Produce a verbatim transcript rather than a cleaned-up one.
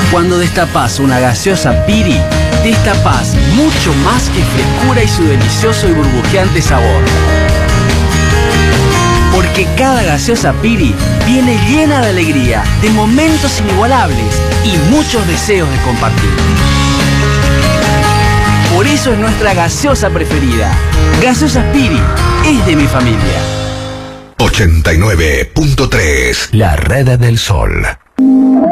Cuando destapás una gaseosa Piri, destapás mucho más que frescura y su delicioso y burbujeante sabor. Porque cada gaseosa Piri viene llena de alegría, de momentos inigualables y muchos deseos de compartir. Por eso es nuestra gaseosa preferida. Gaseosas Piri es de mi familia. ochenta y nueve punto tres La Red del Sol.